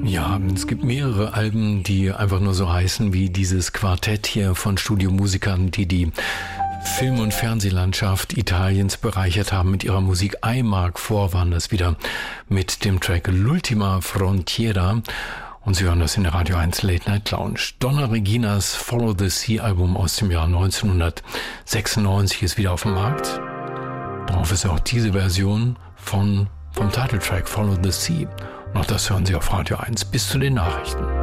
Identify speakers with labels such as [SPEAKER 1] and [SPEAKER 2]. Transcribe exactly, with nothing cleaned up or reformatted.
[SPEAKER 1] Ja, es gibt mehrere Alben, die einfach nur so heißen wie dieses Quartett hier von Studiomusikern, die die Film- und Fernsehlandschaft Italiens bereichert haben mit ihrer Musik. I-Mark vor waren das wieder mit dem Track L'Ultima Frontiera. Und Sie hören das in der Radio eins Late Night Lounge. Donna Reginas Follow the Sea Album aus dem Jahr neunzehnhundertsechsundneunzig ist wieder auf dem Markt. Darauf ist auch diese Version von, vom Titeltrack Follow the Sea. Und auch das hören Sie auf Radio eins bis zu den Nachrichten.